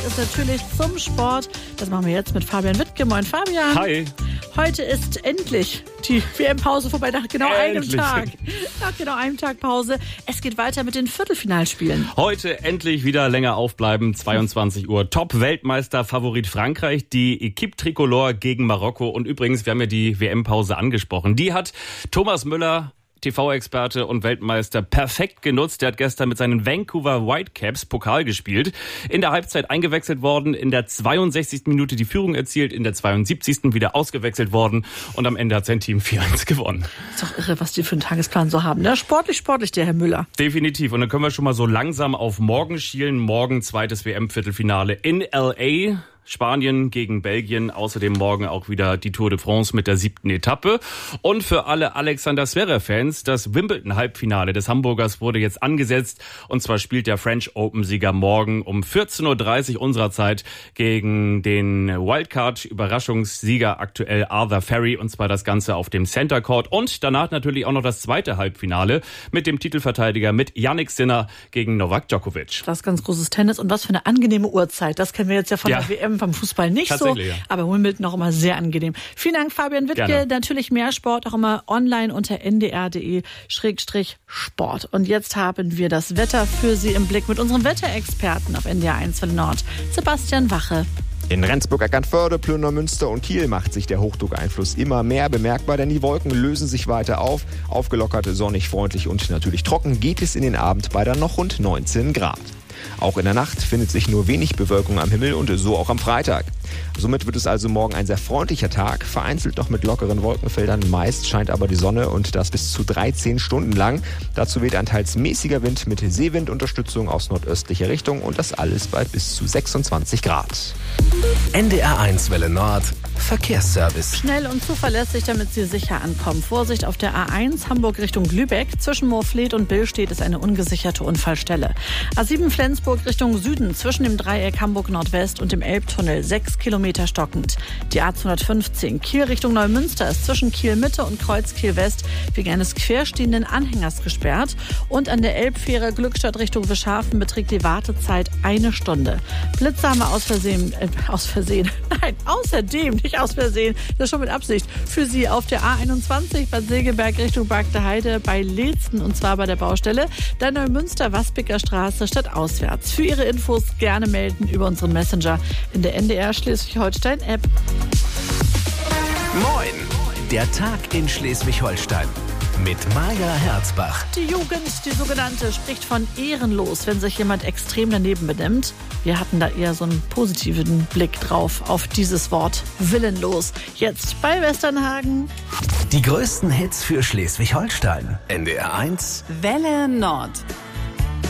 ist natürlich zum Sport. Das machen wir jetzt mit Fabian Wittke. Moin Fabian. Hi. Heute ist endlich die WM-Pause vorbei, nach genau einem Tag. Nach genau einem Tag Pause. Es geht weiter mit den Viertelfinalspielen. Heute endlich wieder länger aufbleiben, 22 Uhr. Top-Weltmeister-Favorit Frankreich, die Equipe Tricolore gegen Marokko. Und übrigens, wir haben ja die WM-Pause angesprochen. Die hat Thomas Müller, TV-Experte und Weltmeister, perfekt genutzt. Der hat gestern mit seinen Vancouver Whitecaps Pokal gespielt. In der Halbzeit eingewechselt worden, in der 62. Minute die Führung erzielt, in der 72. wieder ausgewechselt worden und am Ende hat sein Team 4-1 gewonnen. Ist doch irre, was die für einen Tagesplan so haben, ne? Sportlich, der Herr Müller. Definitiv. Und dann können wir schon mal so langsam auf morgen schielen. Morgen zweites WM-Viertelfinale in L.A., Spanien gegen Belgien, außerdem morgen auch wieder die Tour de France mit der 7. Etappe. Und für alle Alexander Zverev-Fans, das Wimbledon-Halbfinale des Hamburgers wurde jetzt angesetzt. Und zwar spielt der French Open-Sieger morgen um 14.30 Uhr unserer Zeit gegen den Wildcard-Überraschungssieger aktuell Arthur Ferry. Und zwar das Ganze auf dem Center Court. Und danach natürlich auch noch das zweite Halbfinale mit dem Titelverteidiger, mit Jannik Sinner gegen Novak Djokovic. Das ist ganz großes Tennis. Und was für eine angenehme Uhrzeit. Das kennen wir jetzt ja von der WM. Beim Fußball nicht so, ja. Aber Wimbledon auch immer sehr angenehm. Vielen Dank, Fabian Wittke. Gerne. Natürlich mehr Sport, auch immer online unter ndr.de/Sport. Und jetzt haben wir das Wetter für Sie im Blick mit unserem Wetterexperten auf NDR 1 Nord, Sebastian Wache. In Rendsburg, Eckernförde, Plünder, Münster und Kiel macht sich der Hochdruckeinfluss immer mehr bemerkbar, denn die Wolken lösen sich weiter auf. Aufgelockert, sonnig, freundlich und natürlich trocken geht es in den Abend bei dann noch rund 19 Grad. Auch in der Nacht findet sich nur wenig Bewölkung am Himmel und so auch am Freitag. Somit wird es also morgen ein sehr freundlicher Tag, vereinzelt noch mit lockeren Wolkenfeldern. Meist scheint aber die Sonne und das bis zu 13 Stunden lang. Dazu weht ein teils mäßiger Wind mit Seewindunterstützung aus nordöstlicher Richtung und das alles bei bis zu 26 Grad. NDR 1 Welle Nord, Verkehrsservice. Schnell und zuverlässig, damit Sie sicher ankommen. Vorsicht auf der A1 Hamburg Richtung Lübeck. Zwischen Moorfleet und Billstedt ist eine ungesicherte Unfallstelle. A7 Flensburg Richtung Süden. Zwischen dem Dreieck Hamburg Nordwest und dem Elbtunnel 6 Kilometer stockend. Die A215 Kiel Richtung Neumünster ist zwischen Kiel Mitte und Kreuz Kiel West wegen eines querstehenden Anhängers gesperrt. Und an der Elbfähre Glückstadt Richtung Wischhafen beträgt die Wartezeit 1 Stunde. Blitze haben wir außerdem, nicht aus Versehen, das ist schon mit Absicht, für Sie auf der A21 Bad Segeberg Richtung Bagde Heide bei Leetzen und zwar bei der Baustelle, dann Neumünster Waspiker Straße statt auswärts. Für Ihre Infos gerne melden über unseren Messenger in der NDR Schleswig-Holstein-App. Moin! Der Tag in Schleswig-Holstein mit Maja Herzbach. Die Jugend, die sogenannte, spricht von ehrenlos, wenn sich jemand extrem daneben benimmt. Wir hatten da eher so einen positiven Blick drauf, auf dieses Wort willenlos. Jetzt bei Westernhagen. Die größten Hits für Schleswig-Holstein. NDR 1 Welle Nord.